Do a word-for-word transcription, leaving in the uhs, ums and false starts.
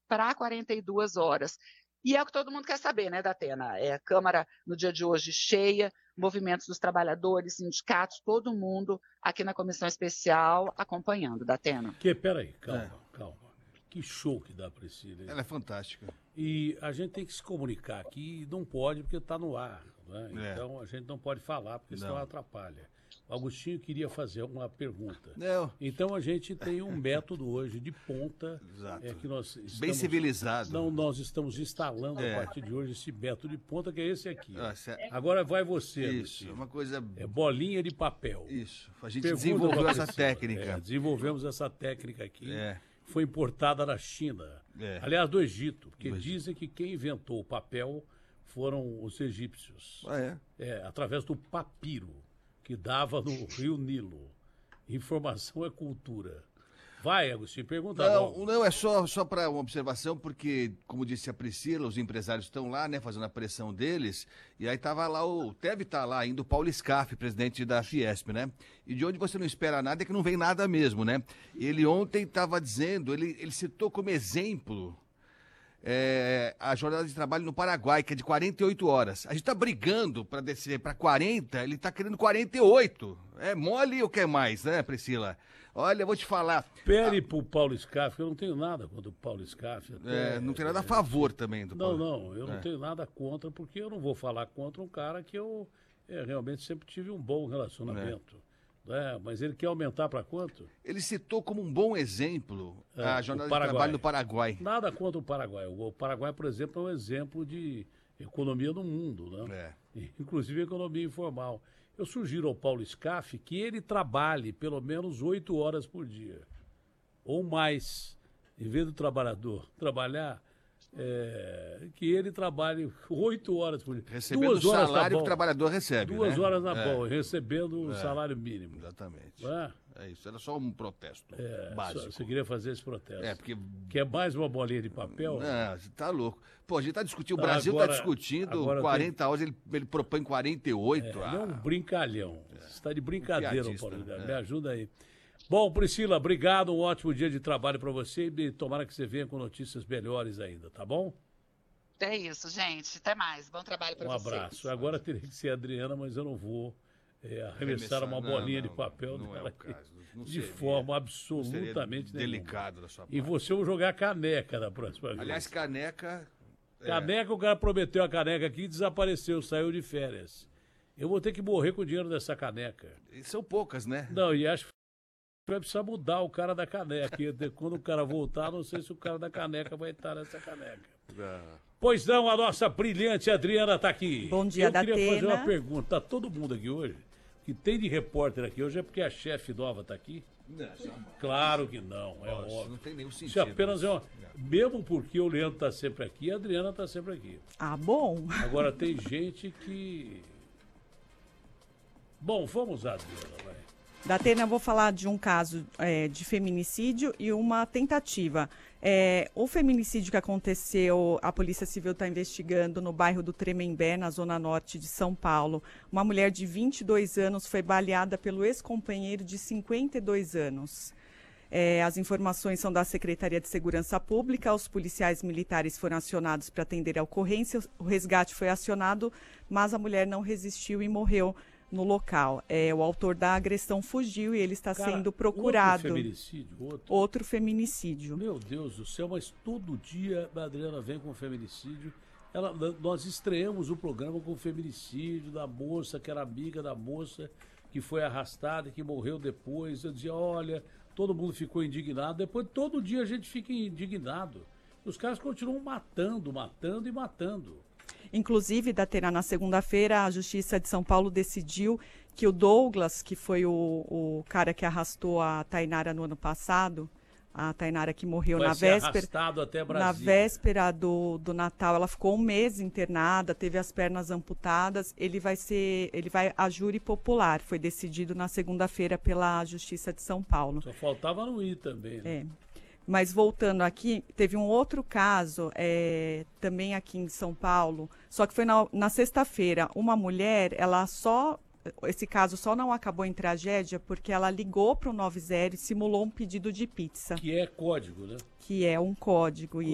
para quarenta e duas horas. E é o que todo mundo quer saber, né, Datena? É, a Câmara, no dia de hoje, cheia, movimentos dos trabalhadores, sindicatos, todo mundo aqui na Comissão Especial acompanhando, Datena. Que, peraí, calma, é. calma. Que show que dá, Priscila. Ela é fantástica. E a gente tem que se comunicar aqui, e não pode porque está no ar, né? É. Então a gente não pode falar porque senão não. atrapalha. O Agostinho queria fazer uma pergunta. Não. Então a gente tem um método hoje de ponta. Exato. É, que nós estamos, bem civilizado. Não, nós estamos instalando é. a partir de hoje esse método de ponta, que é esse aqui. Ah, é... Agora vai você, Isso, Agostinho. uma coisa... É bolinha de papel. Isso, a gente Pergunta desenvolveu essa técnica. É, desenvolvemos essa técnica aqui. É. Foi importada da China. É. Aliás, do Egito, porque do dizem que quem inventou o papel foram os egípcios. Ah, é? É, através do papiro, que dava no Rio Nilo. Informação é cultura. Vai, Agostinho, pergunta. Não, não, é só, só para uma observação, porque, como disse a Priscila, os empresários estão lá, né, fazendo a pressão deles, e aí estava lá, o deve estar lá ainda o Paulo Scaff, presidente da Fiesp, né? E de onde você não espera nada é que não vem nada mesmo, né? Ele ontem estava dizendo, ele, ele citou como exemplo é, a jornada de trabalho no Paraguai, que é de quarenta e oito horas. A gente está brigando para descer para quarenta, ele está querendo quarenta e oito. É mole ou quer mais, né, Priscila? Olha, eu vou te falar. Pere pro Paulo Scaff, eu não tenho nada contra o Paulo Scaff. É, não tem nada a favor também do Não, Paulo. não, eu é. não tenho nada contra, porque eu não vou falar contra um cara que eu é, realmente sempre tive um bom relacionamento. É. É, mas ele quer aumentar para quanto? Ele citou como um bom exemplo é, a jornada de trabalho no Paraguai. Nada contra o Paraguai. O Paraguai, por exemplo, é um exemplo de economia no mundo, né? É. Inclusive economia informal. Eu sugiro ao Paulo Scaff que ele trabalhe pelo menos oito horas por dia, ou mais, em vez do trabalhador trabalhar, é, que ele trabalhe oito horas por dia. Recebendo Duas o horas salário tá que o trabalhador recebe, Duas né? horas na é. boa, recebendo o é. salário mínimo. Exatamente. É? É isso, era só um protesto é, básico. Você queria fazer esse protesto. É, porque... Quer mais uma bolinha de papel? Não, você tá louco. Pô, a gente tá discutindo, o Tá, Brasil agora, tá discutindo quarenta tenho... horas, ele, ele propõe quarenta e oito. É, ah. Ele é um brincalhão. É. Você está de brincadeira, Paulo. Né? Me ajuda aí. Bom, Priscila, obrigado, um ótimo dia de trabalho para você e tomara que você venha com notícias melhores ainda, tá bom? É isso, gente. Até mais. Bom trabalho para um vocês. Um abraço. Agora teria que ser a Adriana, mas eu não vou é, arremessar uma não, bolinha não, de papel não dela é o caso. Não de seria, forma absolutamente delicada da sua parte. E você vai jogar caneca na próxima vez. Aliás, caneca... Caneca, é... o cara prometeu a caneca aqui e desapareceu, saiu de férias. Eu vou ter que morrer com o dinheiro dessa caneca. E são poucas, né? Não, e acho que vai precisar mudar o cara da caneca. E quando o cara voltar, não sei se o cara da caneca vai estar nessa caneca. Ah. Pois não, a nossa brilhante Adriana está aqui. Bom dia, Datena. Eu queria fazer uma pergunta. Tá todo mundo aqui hoje? O que tem de repórter aqui hoje é porque a chefe nova está aqui? Não, claro que não, é Nossa, óbvio. Não tem nenhum sentido. Isso apenas é uma... Mesmo porque o Leandro está sempre aqui, a Adriana está sempre aqui. Ah, bom. Agora tem gente que... Bom, vamos lá, Adriana, vai. Datena, eu vou falar de um caso é, de feminicídio e uma tentativa. É, o feminicídio que aconteceu, a Polícia Civil está investigando no bairro do Tremembé, na zona norte de São Paulo. Uma mulher de vinte e dois anos foi baleada pelo ex-companheiro de cinquenta e dois anos. É, as informações são da Secretaria de Segurança Pública. Os policiais militares foram acionados para atender a ocorrência. O resgate foi acionado, mas a mulher não resistiu e morreu no local. É, o autor da agressão fugiu e ele está Cara, sendo procurado. Outro feminicídio? Outro? outro feminicídio. Meu Deus do céu, mas todo dia a Adriana vem com feminicídio. Ela, nós estreamos o programa com o feminicídio da moça, que era amiga da moça, que foi arrastada e que morreu depois. Eu dizia, olha, todo mundo ficou indignado. Depois, todo dia a gente fica indignado. Os caras continuam matando, matando e matando. Inclusive, Datena, na segunda-feira, a Justiça de São Paulo decidiu que o Douglas, que foi o, o cara que arrastou a Tainara no ano passado, a Tainara que morreu Vai na ser véspera, arrastado até Brasília. na véspera do, do Natal, ela ficou um mês internada, teve as pernas amputadas, ele vai ser, ele vai a júri popular, foi decidido na segunda-feira pela Justiça de São Paulo. Só faltava não ir também, né? É. Mas voltando aqui, teve um outro caso, é, também aqui em São Paulo, só que foi na, na sexta-feira. Uma mulher, ela só, esse caso só não acabou em tragédia porque ela ligou para o noventa e simulou um pedido de pizza. Que é código, né? Que é um código. E